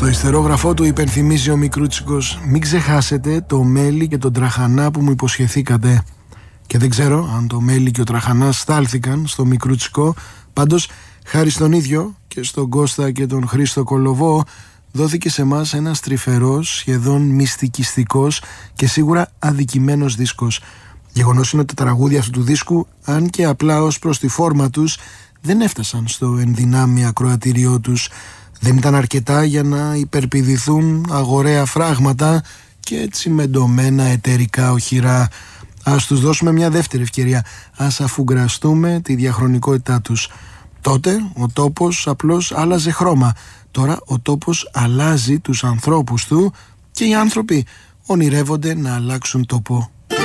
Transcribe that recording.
Στο ιστερόγραφό του υπενθυμίζει ο Μικρούτσικος: μην ξεχάσετε το μέλι και τον τραχανά που μου υποσχεθήκατε. Και δεν ξέρω αν το μέλι και ο τραχανάς στάλθηκαν στο Μικρούτσικο. Πάντως, χάρη στον ίδιο και στον Κώστα και τον Χρήστο Κολοβό, δόθηκε σε μας ένας τρυφερός, σχεδόν μυστικιστικός και σίγουρα αδικημένος δίσκος. Γεγονός είναι ότι τα τραγούδια αυτού του δίσκου, αν και απλά ως προς τη φόρμα τους, δεν έφτασαν στο ενδυνάμει ακροατήριό τους. Δεν ήταν αρκετά για να υπερπηδηθούν αγοραία φράγματα και έτσι μεντωμένα εταιρικά οχυρά. Ας τους δώσουμε μια δεύτερη ευκαιρία. Ας αφουγκραστούμε τη διαχρονικότητά τους. Τότε ο τόπος απλώς άλλαζε χρώμα. Τώρα ο τόπος αλλάζει τους ανθρώπους του και οι άνθρωποι ονειρεύονται να αλλάξουν τόπο.